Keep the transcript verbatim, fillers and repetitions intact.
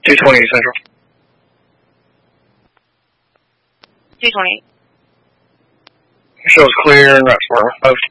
two twenty Central. two twenty. Shows clear and that's where most.